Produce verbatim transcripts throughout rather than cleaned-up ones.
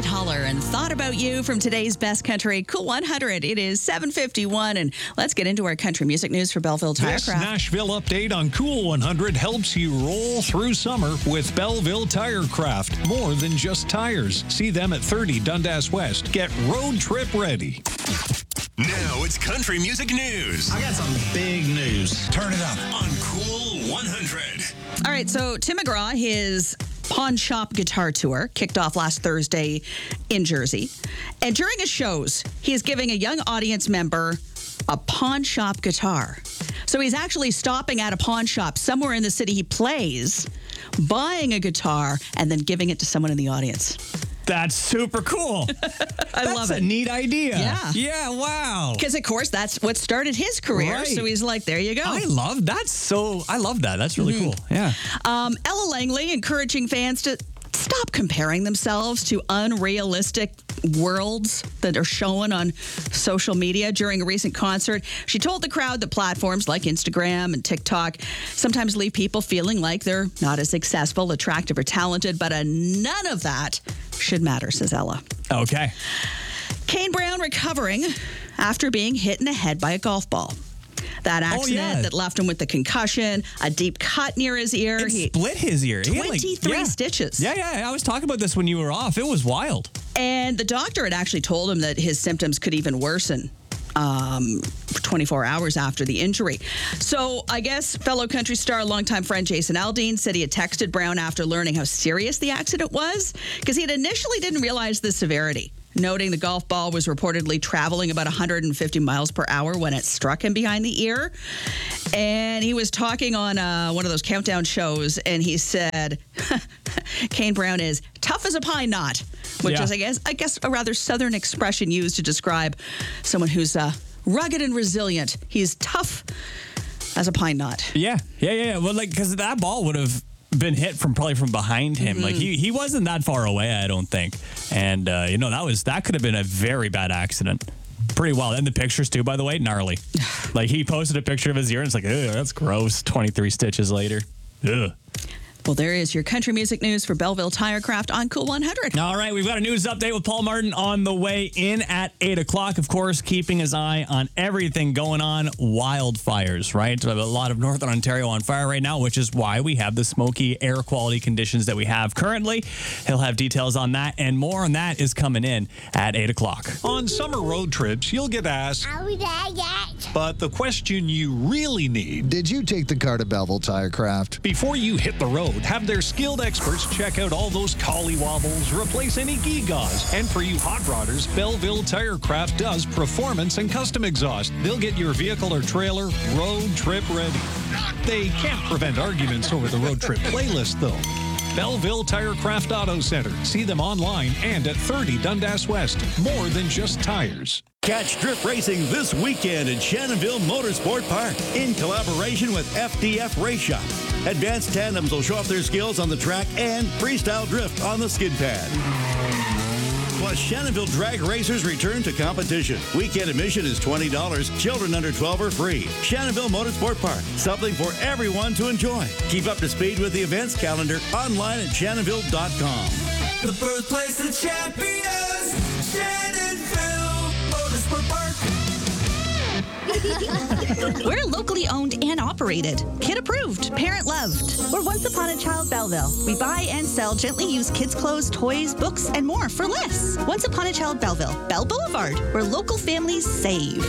Holler and Thought About You from today's Best Country Cool one hundred. It is seven fifty-one, and let's get into our country music news for Belleville Tire This Craft. Nashville update on Cool one hundred helps you roll through summer with Belleville Tire Craft. More than just tires. See them at thirty Dundas West. Get road trip ready. Now it's country music news. I got some big news. Turn it up On Cool one hundred. All right, so Tim McGraw, his pawn shop guitar tour kicked off last Thursday in Jersey. And during his shows, he is giving a young audience member a pawn shop guitar. So he's actually stopping at a pawn shop somewhere in the city he plays, buying a guitar, and then giving it to someone in the audience. That's super cool. I that's love a it. neat idea. Yeah. Yeah, wow. Because, of course, that's what started his career. Right. So he's like, there you go. I love that's so I love that. That's really Mm-hmm. cool. Yeah. Um, Ella Langley encouraging fans to stop comparing themselves to unrealistic worlds that are shown on social media during a recent concert. She told the crowd that platforms like Instagram and TikTok sometimes leave people feeling like they're not as successful, attractive, or talented, but uh, none of that should matter, says Ella. Okay. Kane Brown recovering after being hit in the head by a golf ball. That accident yeah. that left him with the concussion, a deep cut near his ear. It He- split his ear. He had, like- twenty-three yeah. stitches. Yeah, yeah. I was talking about this when you were off. It was wild. And the doctor had actually told him that his symptoms could even worsen um, twenty-four hours after the injury. So I guess fellow country star, longtime friend Jason Aldean said he had texted Brown after learning how serious the accident was, because he had initially didn't realize the severity, noting the golf ball was reportedly traveling about one hundred fifty miles per hour when it struck him behind the ear. And he was talking on uh, one of those countdown shows, and he said, Kane Brown is tough as a pine knot, which Yeah. is, I guess, I guess, a rather southern expression used to describe someone who's uh, rugged and resilient. He's tough as a pine knot. Yeah. Yeah, yeah, yeah. Well, like, because that ball would have been hit from probably from behind him. Mm-hmm. Like, he, he wasn't that far away, I don't think. And, uh, you know, that was that could have been a very bad accident. Pretty wild. And the pictures, too, by the way, gnarly. Like, he posted a picture of his ear, and it's like, ugh, that's gross. twenty-three stitches later. Ugh. Well, there is your country music news for Belleville Tire Craft on Cool one hundred. All right, we've got a news update with Paul Martin on the way in at eight o'clock. Of course, keeping his eye on everything going on. Wildfires, right? A lot of Northern Ontario on fire right now, which is why we have the smoky air quality conditions that we have currently. He'll have details on that, and more on that is coming in at eight o'clock. On summer road trips, you'll get asked, Are we there yet? but the question you really need Did you take the car to Belleville Tire Craft? before you hit the road, have their skilled experts check out all those collie wobbles, replace any gewgaws. And for you hot rodders, Belleville Tire Craft does performance and custom exhaust. They'll get your vehicle or trailer road trip ready. They can't prevent arguments over the road trip playlist, though. Belleville Tire Craft Auto Center. See them online and at thirty Dundas West. More than just tires. Catch drift racing this weekend at Shannonville Motorsport Park in collaboration with F D F Race Shop. Advanced tandems will show off their skills on the track and freestyle drift on the skid pad. Plus, Shannonville drag racers return to competition. Weekend admission is twenty dollars. Children under twelve are free. Shannonville Motorsport Park. Something for everyone to enjoy. Keep up to speed with the events calendar online at shannonville dot com. The birthplace of champions, Shannonville Motorsport Park. We're locally owned and operated. Kid approved. Parent loved. We're Once Upon a Child Belleville. We buy and sell gently used kids' clothes, toys, books, and more for less. Once Upon a Child Belleville. Bell Boulevard, where local families save.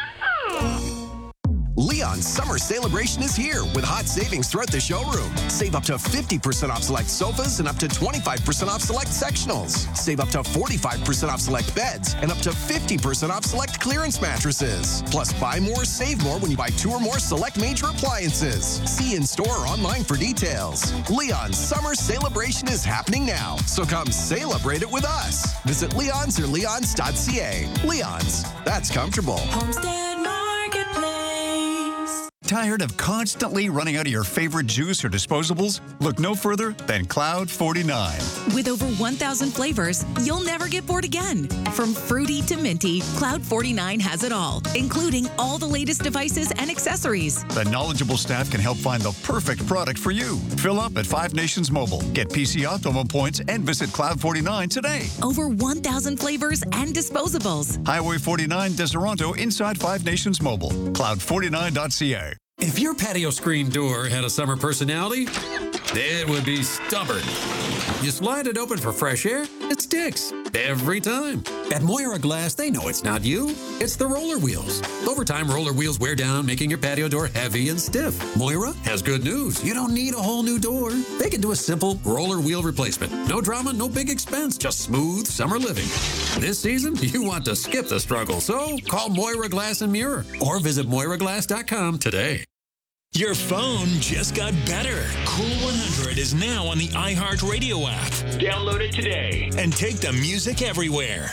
Leon's summer celebration is here with hot savings throughout the showroom. Save up to fifty percent off select sofas and up to twenty-five percent off select sectionals. Save up to forty-five percent off select beds and up to fifty percent off select clearance mattresses. Plus, buy more, save more when you buy two or more select major appliances. See in store or online for details. Leon's summer celebration is happening now, so come celebrate it with us. Visit Leon's or leons dot c a. Leon's, that's comfortable. Homestead Marketplace. Tired of constantly running out of your favorite juice or disposables? Look no further than Cloud forty-nine. With over one thousand flavors, you'll never get bored again. From fruity to minty, Cloud forty-nine has it all, including all the latest devices and accessories. The knowledgeable staff can help find the perfect product for you. Fill up at Five Nations Mobile. Get P C Optimum points and visit Cloud forty-nine today. Over one thousand flavors and disposables. Highway forty-nine, Deseronto, inside Five Nations Mobile. cloud forty-nine dot c a. If your patio screen door had a summer personality, it would be stubborn. You slide it open for fresh air, it sticks. Every time. At Moira Glass, they know it's not you. It's the roller wheels. Over time, roller wheels wear down, making your patio door heavy and stiff. Moira has good news. You don't need a whole new door. They can do a simple roller wheel replacement. No drama, no big expense, just smooth summer living. This season, you want to skip the struggle, so call Moira Glass and Mirror or visit moira glass dot com today. Your phone just got better. Cool one hundred is now on the iHeartRadio app. Download it today and take the music everywhere.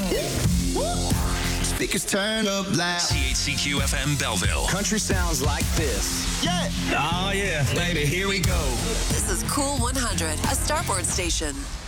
Speakers turn up loud. C H C Q F M Belleville. Country sounds like this. Yeah. Oh, yeah, baby. Here we go. This is Cool one hundred, a Starboard station.